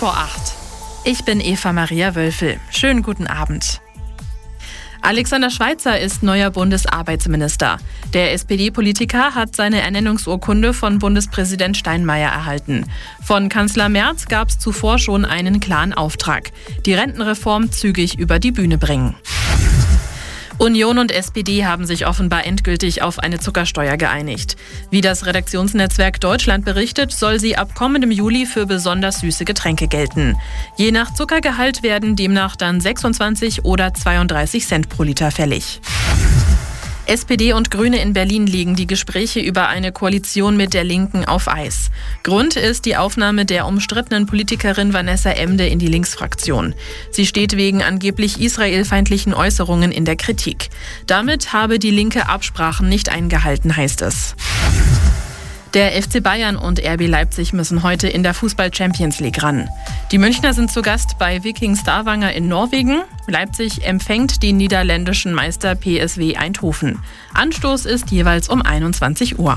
8:15. Ich bin Eva Maria Wölfel. Schönen guten Abend. Alexander Schweitzer ist neuer Bundesarbeitsminister. Der SPD-Politiker hat seine Ernennungsurkunde von Bundespräsident Steinmeier erhalten. Von Kanzler Merz gab es zuvor schon einen klaren Auftrag: die Rentenreform zügig über die Bühne bringen. Union und SPD haben sich offenbar endgültig auf eine Zuckersteuer geeinigt. Wie das Redaktionsnetzwerk Deutschland berichtet, soll sie ab kommendem Juli für besonders süße Getränke gelten. Je nach Zuckergehalt werden demnach dann 26 oder 32 Cent pro Liter fällig. SPD und Grüne in Berlin legen die Gespräche über eine Koalition mit der Linken auf Eis. Grund ist die Aufnahme der umstrittenen Politikerin Vanessa Emde in die Linksfraktion. Sie steht wegen angeblich israelfeindlichen Äußerungen in der Kritik. Damit habe die Linke Absprachen nicht eingehalten, heißt es. Der FC Bayern und RB Leipzig müssen heute in der Fußball-Champions League ran. Die Münchner sind zu Gast bei Viking Stavanger in Norwegen. Leipzig empfängt den niederländischen Meister PSV Eindhoven. Anstoß ist jeweils um 21 Uhr.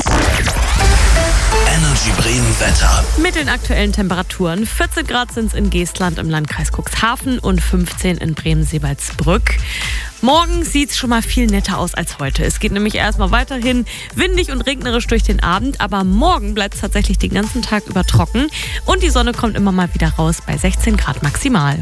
Energy Bremen Wetter. Mit den aktuellen Temperaturen: 14 Grad sind es in Geestland im Landkreis Cuxhaven und 15 in Bremen-Seebaldsbrück. Morgen sieht es schon mal viel netter aus als heute. Es geht nämlich erstmal weiterhin windig und regnerisch durch den Abend, aber morgen bleibt es tatsächlich den ganzen Tag über trocken und die Sonne kommt immer mal wieder raus bei 16 Grad maximal.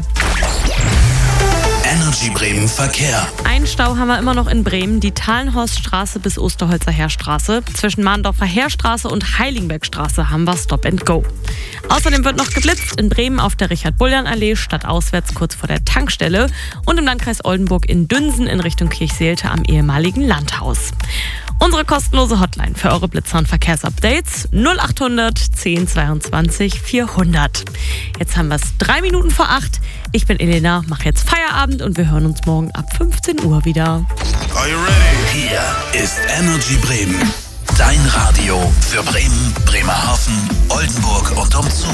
Energy Bremen Verkehr. Einen Stau haben wir immer noch in Bremen, die Thalenhorststraße bis Osterholzer Heerstraße. Zwischen Mahndorfer Heerstraße und Heiligenbergstraße haben wir Stop and Go. Außerdem wird noch geblitzt in Bremen auf der Richard-Bullian-Allee, stadtauswärts kurz vor der Tankstelle, und im Landkreis Oldenburg in Dünsen in Richtung Kirchseelte am ehemaligen Landhaus. Unsere kostenlose Hotline für eure Blitzer- und Verkehrsupdates 0800 10 22 400. Jetzt haben wir es 3 Minuten vor 8. Ich bin Elena, mache jetzt Feierabend und wir hören uns morgen ab 15 Uhr wieder. Are you ready? Hier ist Energy Bremen. Dein Radio für Bremen, Bremerhaven, Oldenburg und umzu.